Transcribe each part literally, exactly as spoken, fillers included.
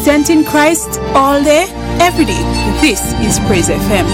representing Christ all day, every day. This is Praise F M.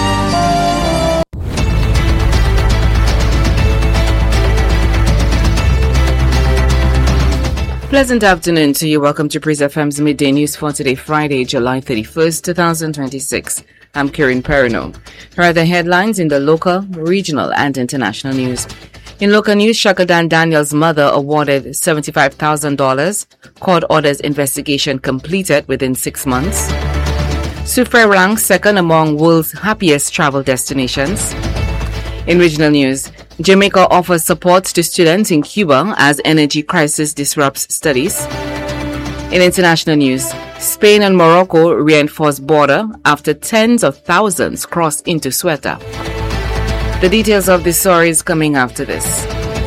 Pleasant afternoon to you. Welcome to Praise F M's Midday News for today, Friday, July thirty-first, twenty twenty-six. I'm Kieran Perino. Here are the headlines in the local, regional, and international news. In local news, Shakadan Daniel's mother awarded seventy-five thousand dollars. Court orders investigation completed within six months. Sufre ranks second among world's happiest travel destinations. In regional news, Jamaica offers support to students in Cuba as energy crisis disrupts studies. In international news, Spain and Morocco reinforce border after tens of thousands cross into Ceuta. The details of this story is coming after this.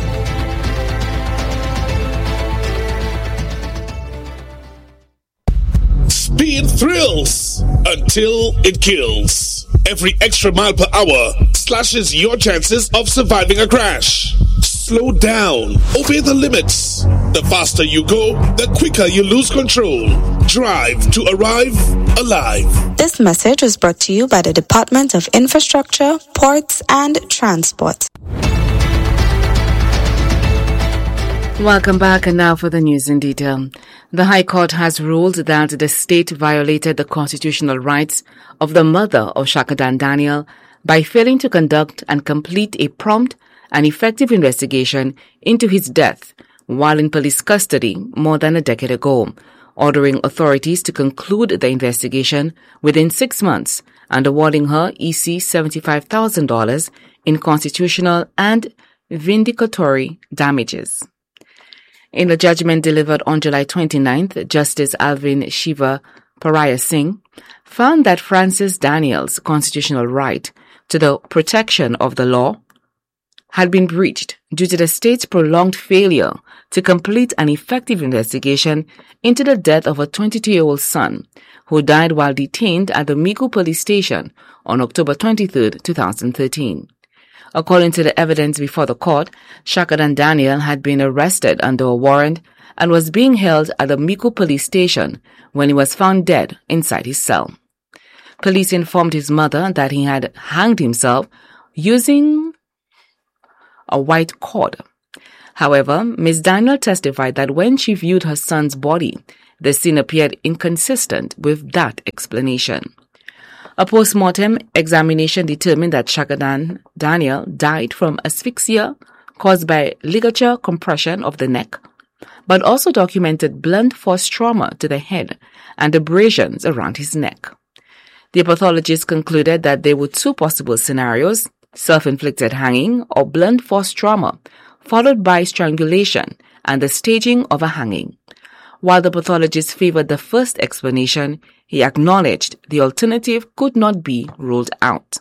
Speed thrills until it kills. Every extra mile per hour slashes your chances of surviving a crash. Slow down. Obey the limits. The faster you go, the quicker you lose control. Drive to arrive alive. This message was brought to you by the Department of Infrastructure, Ports and Transport. Welcome back, and now for the news in detail. The High Court has ruled that the state violated the constitutional rights of the mother of Shakadan Daniel by failing to conduct and complete a prompt and effective investigation into his death while in police custody more than a decade ago, ordering authorities to conclude the investigation within six months and awarding her E C seventy-five thousand dollars in constitutional and vindicatory damages. In a judgment delivered on July twenty-ninth, Justice Alvin Shiva Paraya Singh found that Francis Daniel's constitutional right to the protection of the law had been breached due to the state's prolonged failure to complete an effective investigation into the death of a twenty-two-year-old son who died while detained at the Mico police station on October twenty-third, twenty thirteen. According to the evidence before the court, Shakadan Daniel had been arrested under a warrant and was being held at the Mico police station when he was found dead inside his cell. Police informed his mother that he had hanged himself using a white cord. However, Miz Daniel testified that when she viewed her son's body, the scene appeared inconsistent with that explanation. A post-mortem examination determined that Shakadan Daniel died from asphyxia caused by ligature compression of the neck, but also documented blunt force trauma to the head and abrasions around his neck. The pathologist concluded that there were two possible scenarios: self-inflicted hanging or blunt force trauma, followed by strangulation and the staging of a hanging. While the pathologist favored the first explanation, he acknowledged the alternative could not be ruled out.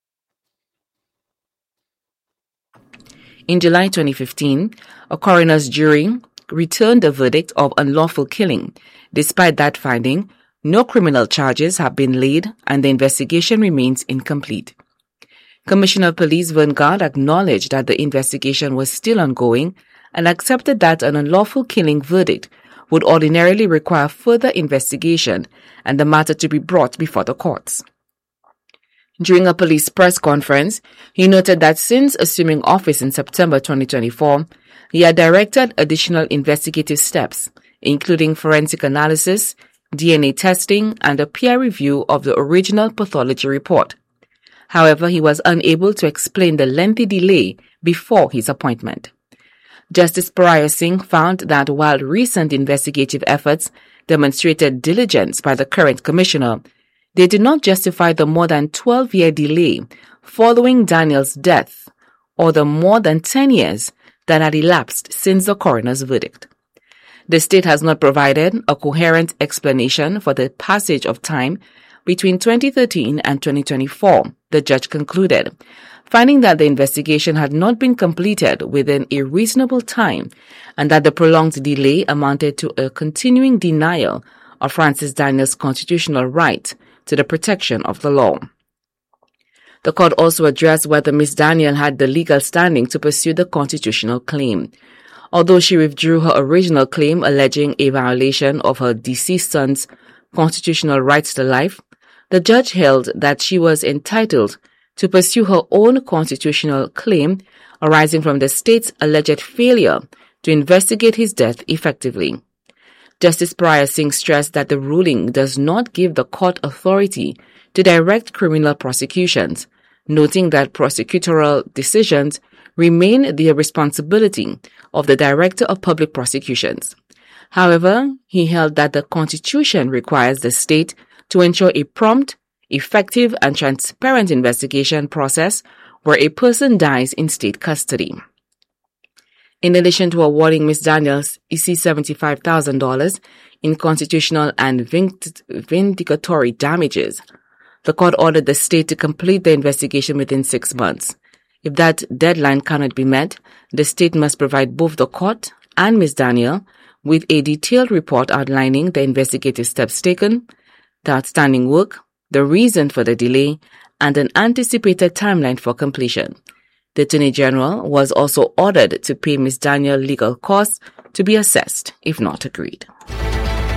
In July twenty fifteen, a coroner's jury returned a verdict of unlawful killing. Despite that finding, no criminal charges have been laid and the investigation remains incomplete. Commissioner of Police Vanguard acknowledged that the investigation was still ongoing and accepted that an unlawful killing verdict would ordinarily require further investigation and the matter to be brought before the courts. During a police press conference, he noted that since assuming office in September twenty twenty-four, he had directed additional investigative steps, including forensic analysis, D N A testing, and a peer review of the original pathology report. However, he was unable to explain the lengthy delay before his appointment. Justice Paraya Singh found that while recent investigative efforts demonstrated diligence by the current commissioner, they did not justify the more than twelve-year delay following Daniel's death or the more than ten years that had elapsed since the coroner's verdict. The state has not provided a coherent explanation for the passage of time between twenty thirteen and twenty twenty-four, the judge concluded, finding that the investigation had not been completed within a reasonable time and that the prolonged delay amounted to a continuing denial of Francis Daniel's constitutional right to the protection of the law. The court also addressed whether Miz Daniel had the legal standing to pursue the constitutional claim. Although she withdrew her original claim alleging a violation of her deceased son's constitutional rights to life, the judge held that she was entitled to pursue her own constitutional claim arising from the state's alleged failure to investigate his death effectively. Justice Priya Singh stressed that the ruling does not give the court authority to direct criminal prosecutions, noting that prosecutorial decisions remain the responsibility of the Director of Public Prosecutions. However, he held that the Constitution requires the state to ensure a prompt, effective, and transparent investigation process where a person dies in state custody. In addition to awarding Miz Daniels seventy-five thousand dollars in constitutional and vind- vindicatory damages, the court ordered the state to complete the investigation within six months. If that deadline cannot be met, the state must provide both the court and Miz Daniel with a detailed report outlining the investigative steps taken, the outstanding work, the reason for the delay, and an anticipated timeline for completion. The Attorney General was also ordered to pay Miz Daniel legal costs to be assessed if not agreed.